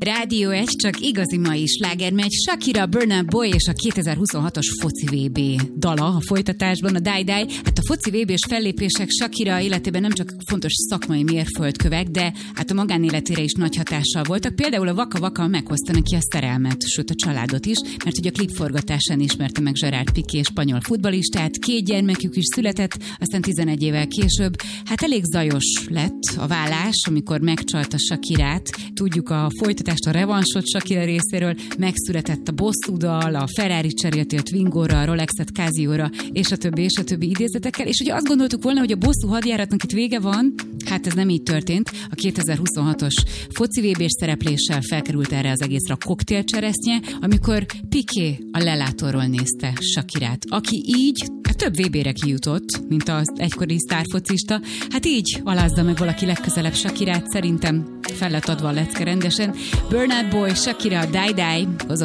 Rádió 1, csak igazi mai sláger megy. Shakira, Burna Boy és a 2026-os foci VB dala a folytatásban, a Die Die. Hát a foci VB-s fellépések Shakira életében nem csak fontos szakmai mérföldkövek, de hát a magánéletére is nagy hatással voltak. Például a Waka Waka meghozta neki a szerelmet, sőt a családot is, mert ugye a klip forgatásán ismerte meg Gerard Piqué spanyol futballistát, 2 gyermekük is született, aztán 11 évvel később. Hát elég zajos lett a vállás, amikor megcsalta Shakirát. Tudjuk a folytatást, a revansot Shakira részéről, megszületett a bosszúdal, a Ferrari cseréltél Twingóra, a Rolexet Casio-ra, és a többi idézetekkel, és ugye azt gondoltuk volna, hogy a bosszú hadjáratnak itt vége van, hát ez nem így történt. A 2026-os foci VB-s szerepléssel felkerült erre az egészre a koktélcseresznye, amikor Piqué a lelátóról nézte Shakirát, aki így több VB-re kijutott, mint az egykori sztárfocista. Hát így alázza meg valaki legközelebb Shakirát, szerintem fel lett adva a lecke rendesen. Burna Boy, Shakira, Die Die,